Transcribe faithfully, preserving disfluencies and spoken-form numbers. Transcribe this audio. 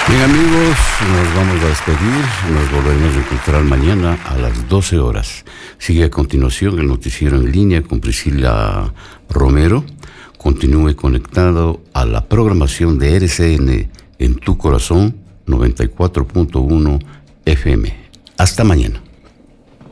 Bien, amigos, nos vamos a despedir. Nos volveremos a encontrar mañana a las doce horas. Sigue a continuación el noticiero en línea con Priscila Romero. Continúe conectado a la programación de R C N en tu corazón noventa y cuatro punto uno F M. Hasta mañana.